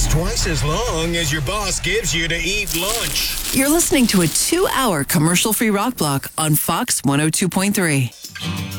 twice as long as your boss gives you to eat lunch. You're listening to a 2-hour commercial-free rock block on Fox 102.3.